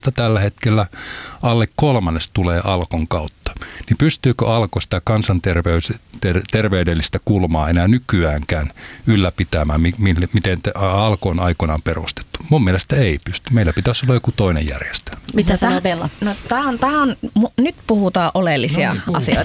tällä hetkellä alle kolmannes tulee Alkon kautta. Niin pystyykö Alko sitä kansanterveydellistä kulmaa enää nykyäänkään ylläpitämään, miten Alko on aikoinaan perustettu? Mun mielestä ei pysty. Meillä pitäisi olla joku toinen järjestelmä. Mitä sanoo Bella? No, nyt puhutaan oleellisia asioita.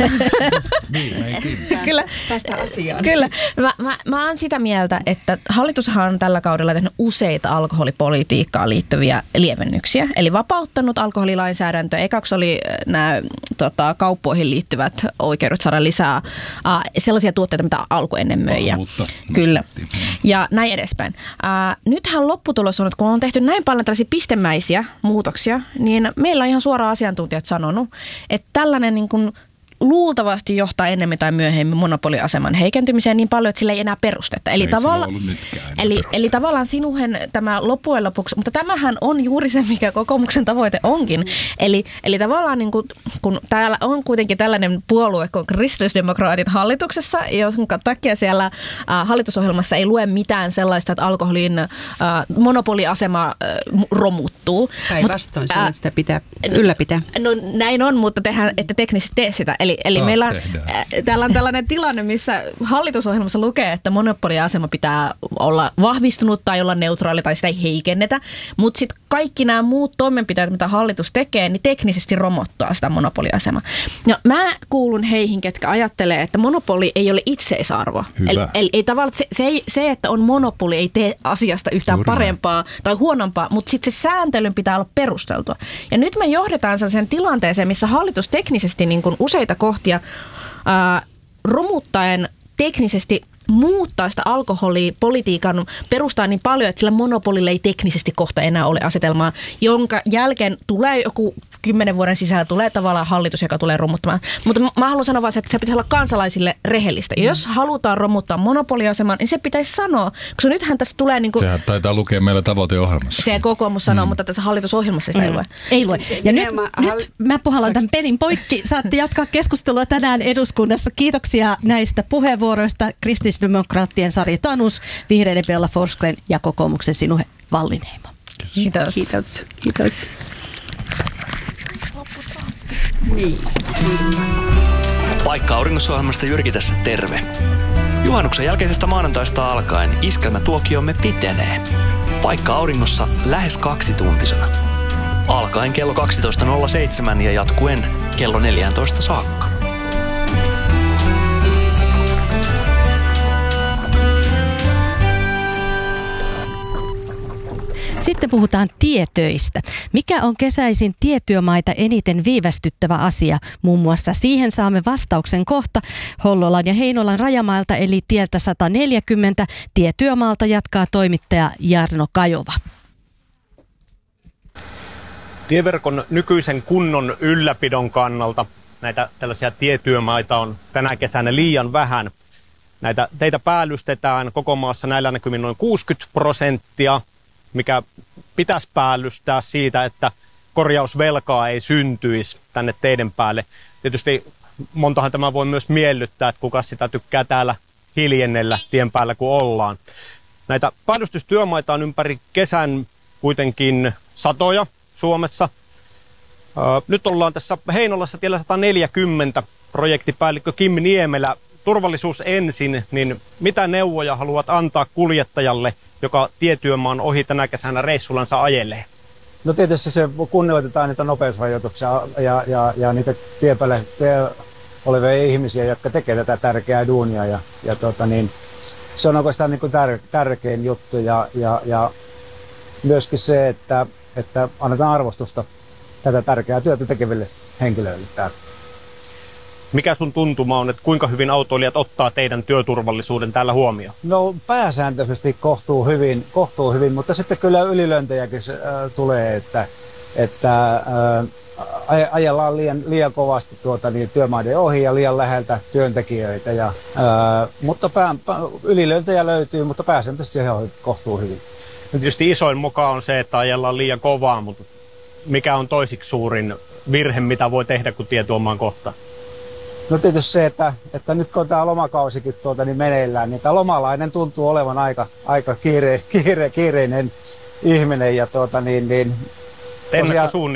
Kyllä. Päästään asiaan. Kyllä. Mä oon sitä mieltä, että hallitushan on tällä kaudella tehnyt useita alkoholipolitiikkaan liittyviä lievennyksiä. Eli vapauttanut alkoholilainsäädäntöä. Ekaksi oli nämä kauppoihin liittyvät oikeudet saada lisää sellaisia tuotteita, mitä Alko ennen möi. Kyllä. Ja näin edespäin. Nythän lopputulos on, että kun on tehty näin paljon tällaisia pistemäisiä muutoksia, niin meillä on ihan suoraan asiantuntijat sanonut, että tällainen niin kuin luultavasti johtaa enemmän tai myöhemmin monopoliaseman heikentymiseen niin paljon, että sillä ei enää perustetta. Eli tavallaan sinuhen tämä loppujen lopuksi, mutta tämähän on juuri se, mikä kokoomuksen tavoite onkin. Eli tavallaan niin kun täällä on kuitenkin tällainen puolue kuin kristillisdemokraatit hallituksessa, jonka takia siellä hallitusohjelmassa ei lue mitään sellaista, että alkoholin monopoliasema romuttuu. Päinvastoin, sitä pitää ylläpitää. No näin on, mutta tehän ette teknisesti tee sitä. Eli meillä täällä on tällainen tilanne, missä hallitusohjelmassa lukee, että monopoliasema pitää olla vahvistunut tai olla neutraali tai sitä ei heikennetä. Mutta sitten kaikki nämä muut toimenpiteet, mitä hallitus tekee, niin teknisesti romottaa sitä monopoliasemaa. No, mä kuulun heihin, ketkä ajattelee, että monopoli ei ole itseisarvo. Eli tavallaan se, että on monopoli, ei tee asiasta yhtään parempaa tai huonompaa, mutta sitten se sääntelyn pitää olla perusteltua. Ja nyt me johdetaan sellaiseen tilanteeseen, missä hallitus teknisesti niin kuin useita kohtia romuttaen teknisesti muuttaa sitä alkoholipolitiikan perustaa niin paljon, että sillä monopolilla ei teknisesti kohta enää ole asetelmaa, jonka jälkeen tulee joku 10 vuoden sisällä tulee tavallaan hallitus, joka tulee romuttamaan. Mutta mä haluan sanoa vaan, että se pitäisi olla kansalaisille rehellistä. Ja jos halutaan romuttaa monopoliaseman, niin se pitäisi sanoa, koska nythän tässä tulee niin kuin... Sehän taitaa lukea meillä tavoiteohjelmassa. Se kokoomus sanoo, mutta tässä hallitusohjelmassa sitä ei lue. Ja nyt mä puhallan tämän pelin poikki. Saatte jatkaa keskustelua tänään eduskunnassa. Kiitoksia näistä puheenvuoroista. Kristillisdemokraattien Sari Tanus, vihreiden Bella Forsgren ja kokoomuksen Sinuhe Wallinheimo. Kiitos. Kiitos. Niin. Paikka Auringossa-ohjelmasta Jyrki tässä terve. Juhannuksen jälkeisestä maanantaista alkaen iskelmätuokiomme pitenee. Paikka Auringossa lähes 2-tuntisena. Alkaen kello 12.07 ja jatkuen kello 14 saakka. Sitten puhutaan tietöistä. Mikä on kesäisin tietyömaita eniten viivästyttävä asia? Muun muassa siihen saamme vastauksen kohta Hollolan ja Heinolan rajamailta eli tieltä 140. Tietyömaalta jatkaa toimittaja Jarno Kajova. Tieverkon nykyisen kunnon ylläpidon kannalta näitä tällaisia tietyömaita on tänä kesänä liian vähän. Näitä teitä päällystetään koko maassa näillä näkymin noin 60%. Mikä pitäisi päällystää siitä, että korjausvelkaa ei syntyisi tänne teiden päälle. Tietysti montahan tämä voi myös miellyttää, että kuka sitä tykkää täällä hiljennellä tien päällä, kun ollaan. Näitä päällystystyömaita on ympäri kesän kuitenkin satoja Suomessa. Nyt ollaan tässä Heinolassa tiellä 140, projektipäällikkö Kimmi Niemelä. Turvallisuus ensin, niin mitä neuvoja haluat antaa kuljettajalle, joka tietyömaan ohi tänä kesänä reissullansa ajelee? No tietysti se kunnioitetaan niitä nopeusrajoituksia ja niitä tiepäällä olevia ihmisiä, jotka tekevät tätä tärkeää duunia. Se on oikeastaan niin kuin tärkein juttu ja myöskin se, että annetaan arvostusta tätä tärkeää työtä tekeville henkilöille täällä. Mikä sun tuntuma on, että kuinka hyvin autoilijat ottaa teidän työturvallisuuden täällä huomioon? No pääsääntöisesti kohtuu hyvin, mutta sitten kyllä ylilöintejäkin tulee, että ajellaan liian kovasti työmaiden ohi ja liian läheltä työntekijöitä. Mutta ylilöintejä löytyy, mutta pääsääntöisesti se kohtuu hyvin. No tietysti isoin mukaan on se, että ajellaan liian kovaa, mutta mikä on toisiksi suurin virhe, mitä voi tehdä, kun tietuomaan kohta? No tietysti se, että nyt kun tämä lomakausikin meneillään, niin tämä lomalainen tuntuu olevan aika kiireinen ihminen. Ja Ennakkosuunnitelma.